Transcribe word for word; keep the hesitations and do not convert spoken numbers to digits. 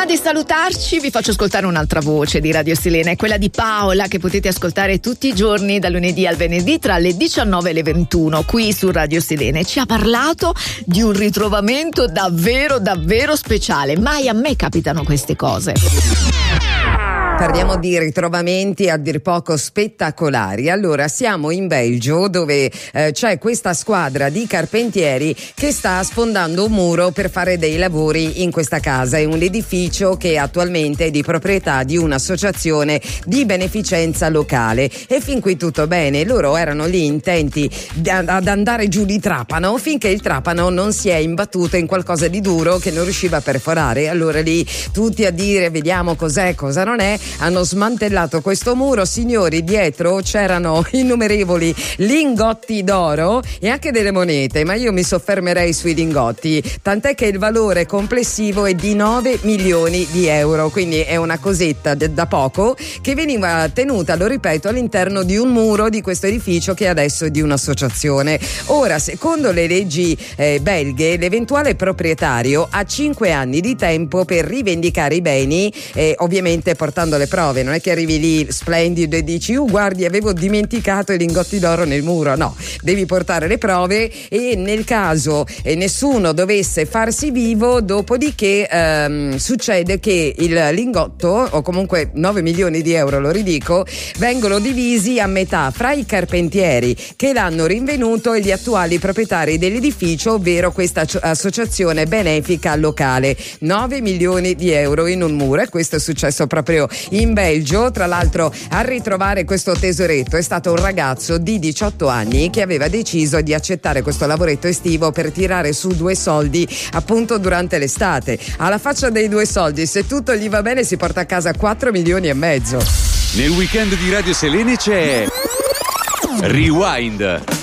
di salutarci vi faccio ascoltare un'altra voce di Radio Silene, è quella di Paola, che potete ascoltare tutti i giorni dal lunedì al venerdì tra le diciannove e le ventuno qui su Radio Silene. Ci ha parlato di un ritrovamento davvero davvero speciale. Mai a me capitano queste cose. Parliamo di ritrovamenti a dir poco spettacolari. Allora, siamo in Belgio, dove eh, c'è questa squadra di carpentieri che sta sfondando un muro per fare dei lavori in questa casa. È un edificio che attualmente è di proprietà di un'associazione di beneficenza locale, e fin qui tutto bene. Loro erano lì intenti ad andare giù di trapano finché il trapano non si è imbattuto in qualcosa di duro che non riusciva a perforare. Allora lì tutti a dire vediamo cos'è, cosa non è. Hanno smantellato questo muro, signori. Dietro c'erano innumerevoli lingotti d'oro e anche delle monete, ma io mi soffermerei sui lingotti, tant'è che il valore complessivo è di nove milioni di euro, quindi è una cosetta da poco che veniva tenuta, lo ripeto, all'interno di un muro di questo edificio che adesso è di un'associazione. Ora, secondo le leggi eh, belghe, l'eventuale proprietario ha cinque anni di tempo per rivendicare i beni, eh, ovviamente portando le prove. Non è che arrivi lì splendido e dici uh guardi avevo dimenticato i lingotti d'oro nel muro. No, devi portare le prove, e nel caso eh, nessuno dovesse farsi vivo, dopodiché ehm, succede che il lingotto, o comunque nove milioni di euro, lo ridico, vengono divisi a metà fra i carpentieri che l'hanno rinvenuto e gli attuali proprietari dell'edificio, ovvero questa associazione benefica locale. nove milioni di euro in un muro, e questo è successo proprio in Belgio. Tra l'altro, a ritrovare questo tesoretto è stato un ragazzo di diciotto anni che aveva deciso di accettare questo lavoretto estivo per tirare su due soldi appunto durante l'estate. Alla faccia dei due soldi, se tutto gli va bene si porta a casa quattro milioni e mezzo. Nel weekend di Radio Silene c'è Rewind.